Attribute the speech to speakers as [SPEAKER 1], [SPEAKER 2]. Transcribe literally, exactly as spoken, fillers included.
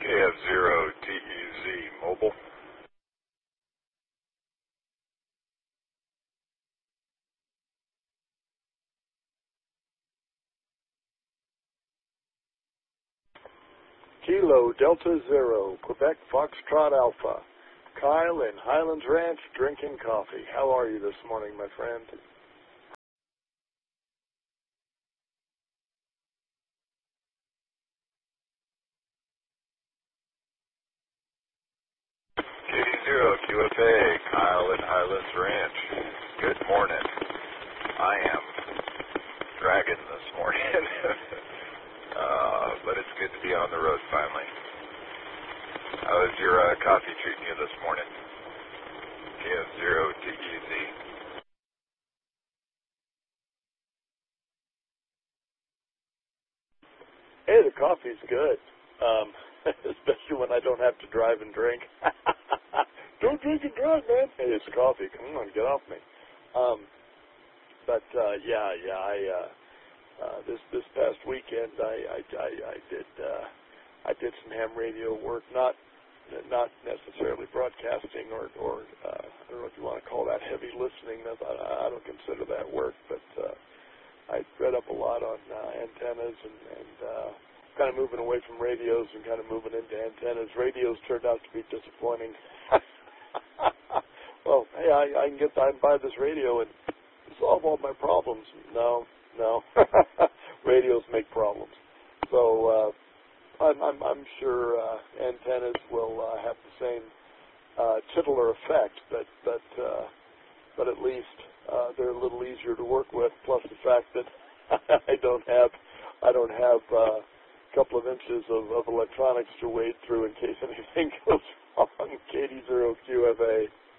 [SPEAKER 1] F zero T E Z mobile.
[SPEAKER 2] Kilo Delta Zero, Quebec Foxtrot Alpha. Kyle in Highlands Ranch drinking coffee. How are you this morning, my friend?
[SPEAKER 1] Katie Zero Q F A, Kyle in Highlands Ranch. Good morning. I am dragging this morning, uh, but it's good to be on the road finally. How is your uh, coffee treating you this morning? K F zero T E Z.
[SPEAKER 2] Hey, the coffee's good, um, especially when I don't have to drive and drink. Don't drink and drive, man. Hey, it's coffee. Come on, get off me. Um, but uh, yeah, yeah, I uh, uh, this this past weekend I I, I, I did uh, I did some ham radio work, not not necessarily broadcasting or or uh, I don't know if you want to call that heavy listening. That's, I, I don't consider that work, but uh, I read up a lot on uh, antennas and, and uh, kind of moving away from radios and kind of moving into antennas. Radios turned out to be disappointing. Well, hey, I, I can get I can buy this radio and solve all my problems. No, no. Radios make problems. So uh, I'm, I'm, I'm sure uh, antennas will uh, have the same uh, titular effect, but but uh, but at least uh, they're a little easier to work with. Plus the fact that I don't have I don't have uh, a couple of inches of, of electronics to wade through in case anything goes wrong. Katie Zero Q F A.